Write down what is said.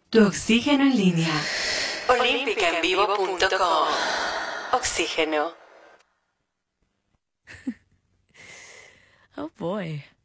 Tu oxígeno en línea. Olímpicaenvivo.com. Oxígeno. Oh boy.